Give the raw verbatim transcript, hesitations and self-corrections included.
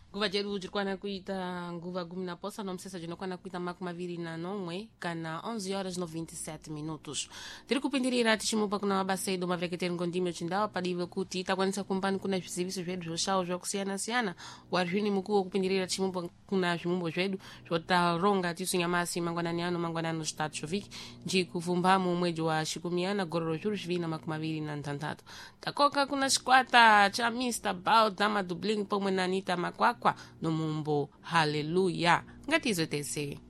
nguva jedu jirikwana kuita nguva gumi na posa nomsesa jinokwana kuita makumi maviri na nomwe kana onze horas no vinte e sete minutos. Tiri kupindirira tichimupa kuna mabasa edu maveketeri ngondime chindawa padive kuti itakwanisa kumpani kuna zviziviso zvedu zvoshawo zvakusiyana-siyana warizvini mukuwo kupindirira tichimupa kuna zvimumbo zvedu zvotaronga tisu nyamasi mangwanani ano mangwanani zvitatu zhoviki njikuvumbamu mwedzi wa xikumiana gororo zviru zviviri na makumi maviri na ntantatu takoka kuna xikwata cha mister Bao Dama Dubling pomwe na Anita Makwakwa no mumbo haleluya ngati izotese